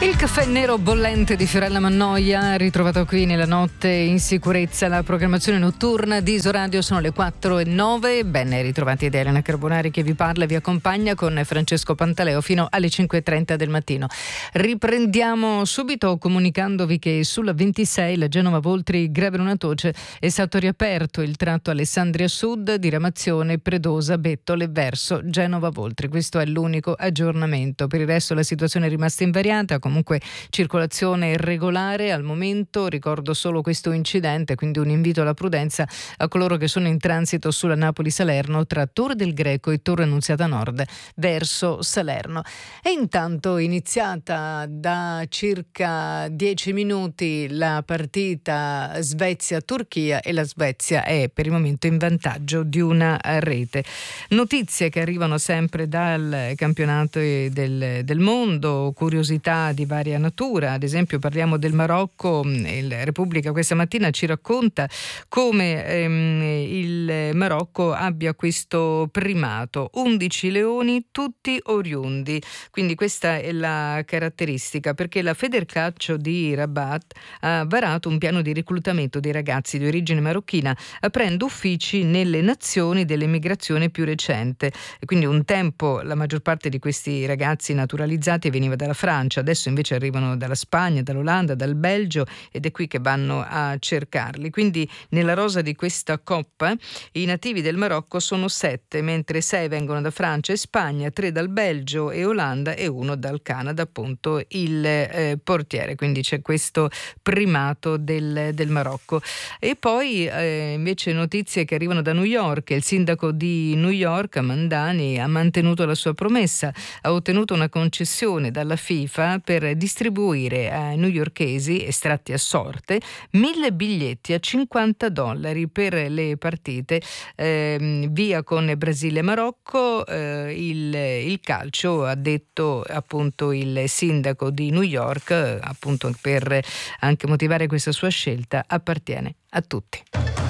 Il caffè nero bollente di Fiorella Mannoia, ritrovato qui nella notte in sicurezza. La programmazione notturna di Isoradio sono le 4:09. Ben ritrovati da Elena Carbonari che vi parla e vi accompagna con Francesco Pantaleo fino alle 5:30 del mattino. Riprendiamo subito comunicandovi che sulla 26, la Genova-Voltri Greve-Lunatoce, è stato riaperto il tratto Alessandria Sud, diramazione Predosa-Bettole verso Genova-Voltri. Questo è l'unico aggiornamento. Per il resto la situazione è rimasta invariata, comunque circolazione regolare al momento. Ricordo solo questo incidente, quindi un invito alla prudenza a coloro che sono in transito sulla Napoli-Salerno tra Torre del Greco e Torre Annunziata Nord verso Salerno. E intanto iniziata da circa 10 minuti la partita Svezia-Turchia e la Svezia è per il momento in vantaggio di una rete. Notizie che arrivano sempre dal campionato del mondo, curiosità di varia natura. Ad esempio parliamo del Marocco. La Repubblica questa mattina ci racconta come il Marocco abbia questo primato: 11 leoni tutti oriundi. Quindi questa è la caratteristica, perché la Federcalcio di Rabat ha varato un piano di reclutamento dei ragazzi di origine marocchina aprendo uffici nelle nazioni dell'emigrazione più recente. E quindi un tempo la maggior parte di questi ragazzi naturalizzati veniva dalla Francia, adesso invece arrivano dalla Spagna, dall'Olanda, dal Belgio, ed è qui che vanno a cercarli. Quindi nella rosa di questa coppa i nativi del Marocco sono 7, mentre 6 vengono da Francia e Spagna, 3 dal Belgio e Olanda e 1 dal Canada, appunto il portiere. Quindi c'è questo primato del Marocco. E poi invece notizie che arrivano da New York. Il sindaco di New York, Mandani, ha mantenuto la sua promessa, ha ottenuto una concessione dalla FIFA per distribuire ai newyorkesi estratti a sorte 1.000 biglietti a $50 per le partite via con Brasile e Marocco. Il calcio, ha detto appunto il sindaco di New York, appunto per anche motivare questa sua scelta, appartiene a tutti.